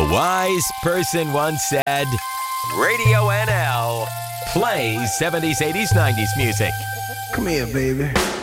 A wise person once said, Radio NL plays 70s, 80s, 90s music. Come here, baby.